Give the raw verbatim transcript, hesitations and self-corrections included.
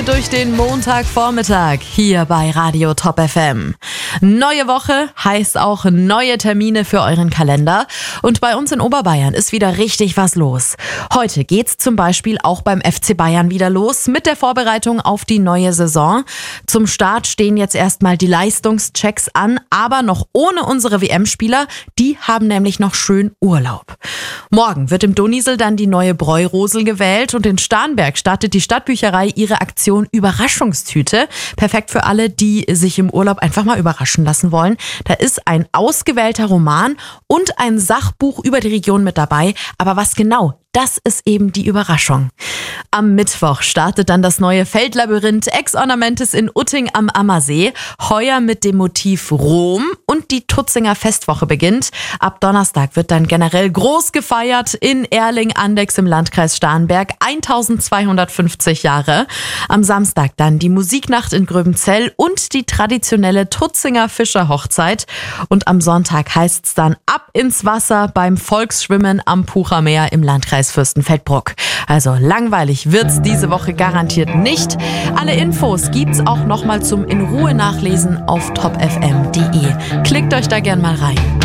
dir durch den Montagvormittag hier bei Radio Top F M. Neue Woche heißt auch neue Termine für euren Kalender. Und bei uns in Oberbayern ist wieder richtig was los. Heute geht's zum Beispiel auch beim F C Bayern wieder los mit der Vorbereitung auf die neue Saison. Zum Start stehen jetzt erstmal die Leistungschecks an, aber noch ohne unsere W M-Spieler. Die haben nämlich noch schön Urlaub. Morgen wird im Donisel dann die neue Bräurosel gewählt und in Starnberg startet die Stadtbücherei ihre Aktion Überraschungstüte. Perfekt für alle, die sich im Urlaub einfach mal überraschen lassen wollen. Da ist ein ausgewählter Roman und ein Sachbuch über die Region mit dabei. Aber was genau? Das ist eben die Überraschung. Am Mittwoch startet dann das neue Feldlabyrinth Ex Ornamentis in Utting am Ammersee. Heuer mit dem Motiv Rom und die Tutzinger Festwoche beginnt. Ab Donnerstag wird dann generell groß gefeiert in Erling-Andex im Landkreis Starnberg. eintausendzweihundertfünfzig Jahre. Am Samstag dann die Musiknacht in Gröbenzell und die traditionelle Tutzinger Fischerhochzeit. Und am Sonntag heißt es dann ab ins Wasser beim Volksschwimmen am Puchermeer im Landkreis Fürstenfeldbruck. Also langweilig wird's diese Woche garantiert nicht. Alle Infos gibt's auch nochmal zum in Ruhe nachlesen auf top f m punkt d e. Klickt euch da gern mal rein.